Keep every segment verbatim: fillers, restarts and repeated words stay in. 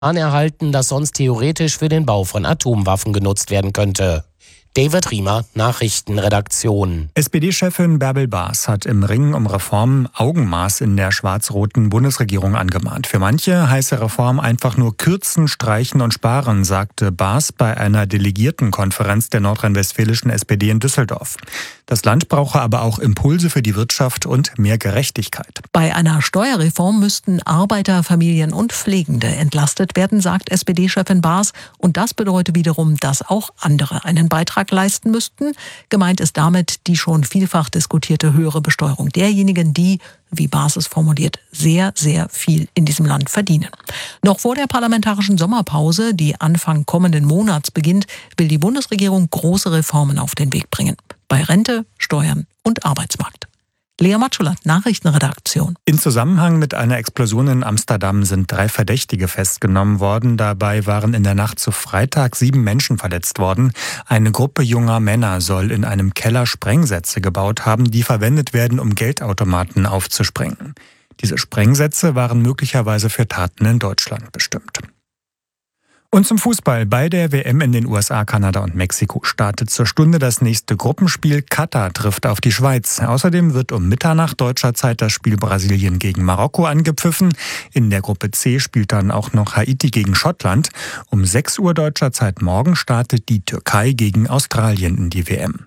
erhalten, das sonst theoretisch für den Bau von Atomwaffen genutzt werden könnte. David Riemer, Nachrichtenredaktion. S P D-Chefin Bärbel Baas hat im Ringen um Reformen Augenmaß in der schwarz-roten Bundesregierung angemahnt. Für manche heiße Reform einfach nur kürzen, streichen und sparen, sagte Baas bei einer Delegiertenkonferenz der nordrhein-westfälischen S P D in Düsseldorf. Das Land brauche aber auch Impulse für die Wirtschaft und mehr Gerechtigkeit. Bei einer Steuerreform müssten Arbeiter, Familien und Pflegende entlastet werden, sagt S P D-Chefin Baas. Und das bedeutet wiederum, dass auch andere einen Beitrag leisten müssten. Gemeint ist damit die schon vielfach diskutierte höhere Besteuerung derjenigen, die, wie Baas es formuliert, sehr, sehr viel in diesem Land verdienen. Noch vor der parlamentarischen Sommerpause, die Anfang kommenden Monats beginnt, will die Bundesregierung große Reformen auf den Weg bringen. Bei Rente, Steuern und Arbeitsmarkt. Lea Matschulat, Nachrichtenredaktion. In Zusammenhang mit einer Explosion in Amsterdam sind drei Verdächtige festgenommen worden. Dabei waren in der Nacht zu Freitag sieben Menschen verletzt worden. Eine Gruppe junger Männer soll in einem Keller Sprengsätze gebaut haben, die verwendet werden, um Geldautomaten aufzusprengen. Diese Sprengsätze waren möglicherweise für Taten in Deutschland bestimmt. Und zum Fußball. Bei der W M in den U S A, Kanada und Mexiko startet zur Stunde das nächste Gruppenspiel. Katar trifft auf die Schweiz. Außerdem wird um Mitternacht deutscher Zeit das Spiel Brasilien gegen Marokko angepfiffen. In der Gruppe C spielt dann auch noch Haiti gegen Schottland. Um sechs Uhr deutscher Zeit morgen startet die Türkei gegen Australien in die W M.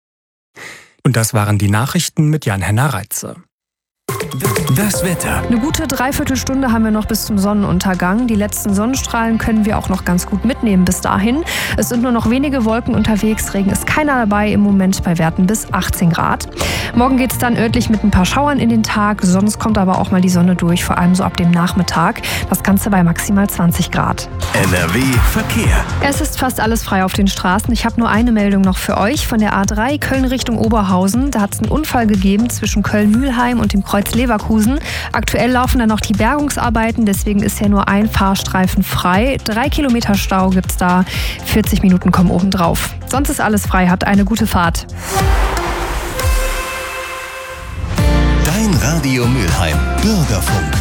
Und das waren die Nachrichten mit Jan-Henner Reitze. Das Wetter. Eine gute Dreiviertelstunde haben wir noch bis zum Sonnenuntergang. Die letzten Sonnenstrahlen können wir auch noch ganz gut mitnehmen bis dahin. Es sind nur noch wenige Wolken unterwegs. Regen ist keiner dabei, im Moment bei Werten bis achtzehn Grad. Morgen geht es dann örtlich mit ein paar Schauern in den Tag. Sonst kommt aber auch mal die Sonne durch, vor allem so ab dem Nachmittag. Das Ganze bei maximal zwanzig Grad. N R W Verkehr. Es ist fast alles frei auf den Straßen. Ich habe nur eine Meldung noch für euch. Von der A drei Köln Richtung Oberhausen. Da hat es einen Unfall gegeben zwischen Köln-Mühlheim und dem Kreuz Leverkusen. Aktuell laufen da noch die Bergungsarbeiten, deswegen ist ja nur ein Fahrstreifen frei. Drei Kilometer Stau gibt's da, vierzig Minuten kommen obendrauf. Sonst ist alles frei, habt eine gute Fahrt. Dein Radio Mülheim. Bürgerfunk.